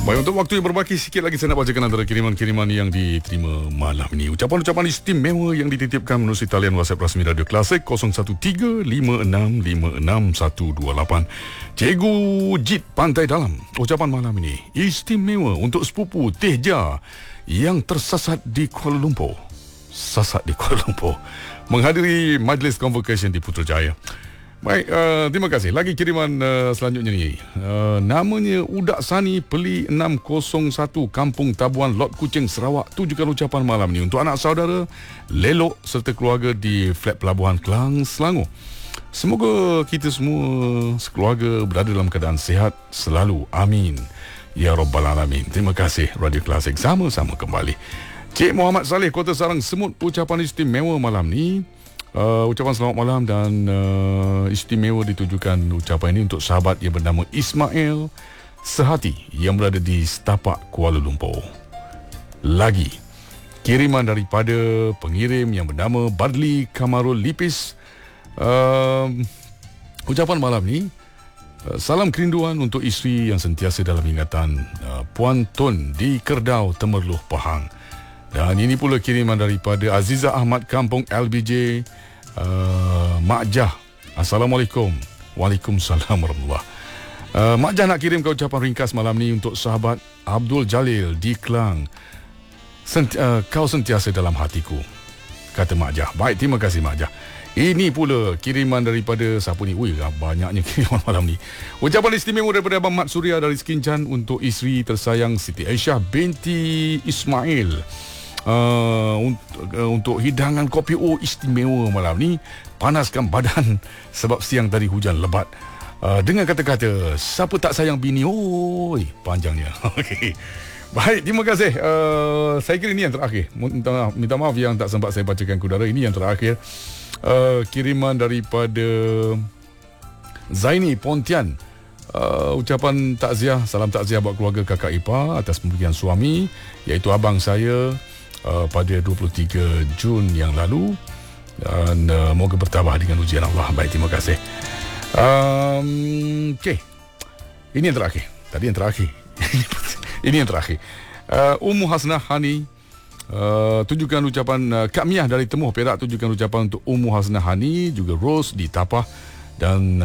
Baik, untuk waktu yang berbaki sikit lagi saya nak bacakan antara kiriman-kiriman yang diterima malam ini. Ucapan-ucapan istimewa yang dititipkan melalui talian WhatsApp rasmi Radio Klasik 0135656128. Cikgu Jit Pantai Dalam. Ucapan malam ini istimewa untuk sepupu Tehja yang tersasat di Kuala Lumpur. Sasat di Kuala Lumpur. Menghadiri majlis convocation di Putrajaya. Baik, terima kasih. Lagi kiriman selanjutnya ni. Namanya Udak Sani Peli 601 Kampung Tabuan Lot Kuching Sarawak. Tujukan ucapan malam ni untuk anak saudara Lelok serta keluarga di flat Pelabuhan Kelang, Selangor. Semoga kita semua sekeluarga berada dalam keadaan sihat selalu. Amin. Ya Rabbal Alamin. Terima kasih Radio Klasik. Sama-sama kembali. Cik Muhammad Saleh Kota Sarang Semut. Ucapan istimewa malam ni. Ucapan selamat malam dan istimewa ditujukan ucapan ini untuk sahabat yang bernama Ismail Sehati yang berada di Setapak, Kuala Lumpur. Lagi kiriman daripada pengirim yang bernama Badli Kamarul Lipis. Ucapan malam ni, salam kerinduan untuk isteri yang sentiasa dalam ingatan, Puan Tun di Kerdau, Temerloh, Pahang. Dan ini pula kiriman daripada Aziza Ahmad Kampung LBJ, Mak Jah. Assalamualaikum. Waalaikumsalam warahmatullahi. Mak Jah nak kirimkan ucapan ringkas malam ni untuk sahabat Abdul Jalil di Kelang. Kau sentiasa dalam hatiku, kata Mak Jah. Baik, terima kasih Mak Jah. Ini pula kiriman daripada siapa ni? Wih, banyaknya kiriman malam ni. Ucapan istimewa daripada Abang Mat Suria dari Sekincan untuk isteri tersayang Siti Aisyah binti Ismail. Untuk hidangan kopi istimewa malam ni, panaskan badan sebab siang tadi hujan lebat. Dengan kata-kata, siapa tak sayang bini? Oi, panjangnya. Okey. Baik, terima kasih. Saya kira ini yang terakhir. Minta maaf yang tak sempat saya bacakan ke udara. Ini yang terakhir. Kiriman daripada Zaini Pontian. Ucapan takziah, salam takziah buat keluarga kakak ipar atas pemberian suami, iaitu abang saya pada 23 Jun yang lalu, dan moga bertabah dengan ujian Allah. Baik, terima kasih. Okey, ini yang terakhir. Tadi yang terakhir. Ini yang terakhir. Ummu Hasnah Hani, tujukan ucapan Kak Miah dari Temuh Perak. Tujukan ucapan untuk Ummu Hasnah Hani, juga Rose di Tapah, dan